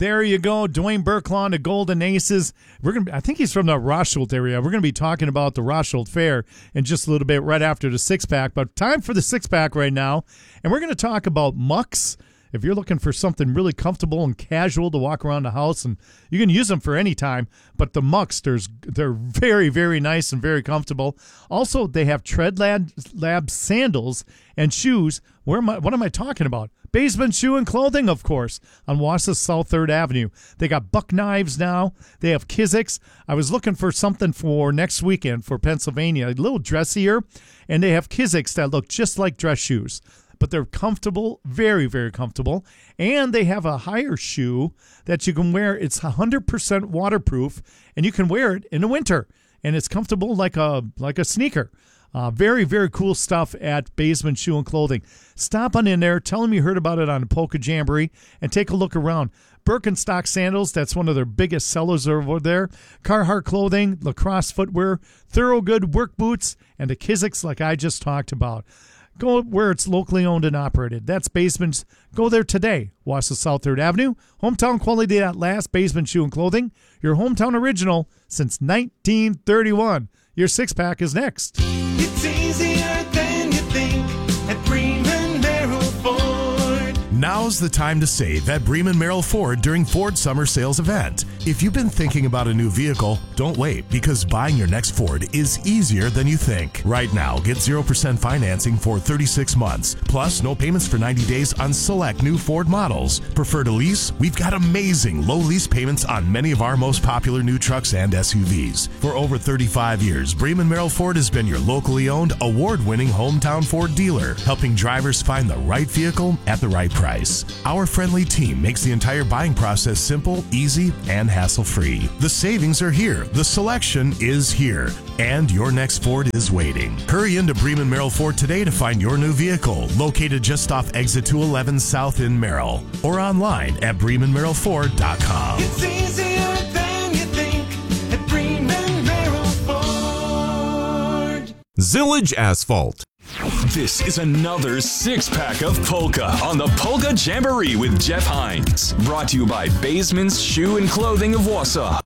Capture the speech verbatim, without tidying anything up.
There you go. Dwayne Berklaw, the Golden Aces. We're gonna. I think he's from the Rosholt area. We're going to be talking about the Rosholt Fair in just a little bit right after the six-pack. But time for the six-pack right now. And we're going to talk about mucks. If you're looking for something really comfortable and casual to walk around the house, and you can use them for any time, but the mucks, there's, they're very, very nice and very comfortable. Also, they have Tread Lab, Lab sandals and shoes. Where am I, what am I talking about? Basement Shoe and Clothing, of course, on Wausau South third Avenue. They got buck knives now. They have Kizik's. I was looking for something for next weekend for Pennsylvania, a little dressier, and they have Kizik's that look just like dress shoes. But they're comfortable, very, very comfortable. And they have a higher shoe that you can wear. It's one hundred percent waterproof, and you can wear it in the winter. And it's comfortable like a like a sneaker. Uh, very, very cool stuff at Basement Shoe and Clothing. Stop on in there. Tell them you heard about it on the Polka Jamboree, and take a look around. Birkenstock sandals, that's one of their biggest sellers over there. Carhartt clothing, lacrosse footwear, Thorogood work boots, and the Kizik's like I just talked about. Go where it's locally owned and operated. That's Basements. Go there today. Wausau South third Avenue. Hometown quality at last. Basement Shoe and Clothing. Your hometown original since nineteen thirty-one. Your six-pack is next. It's easier than you think at Bremen Merrill Ford. Now's the time to save at Bremen Merrill Ford during Ford Summer Sales event. If you've been thinking about a new vehicle, don't wait, because buying your next Ford is easier than you think. Right now, get zero percent financing for thirty-six months, plus no payments for ninety days on select new Ford models. Prefer to lease? We've got amazing low lease payments on many of our most popular new trucks and S U Vs. For over thirty-five years, Bremen Merrill Ford has been your locally owned, award-winning hometown Ford dealer, helping drivers find the right vehicle at the right price. Our friendly team makes the entire buying process simple, easy, and hassle-free. The savings are here, the selection is here, and your next Ford is waiting. Hurry into Bremen Merrill Ford today to find your new vehicle, located just off Exit two eleven South in Merrill, or online at bremen merrill ford dot com. It's easier than you think at Bremen Merrill Ford. Zillage Asphalt. This is another six-pack of Polka on the Polka Jamboree with Jeff Hines. Brought to you by Basement's Shoe and Clothing of Wausau.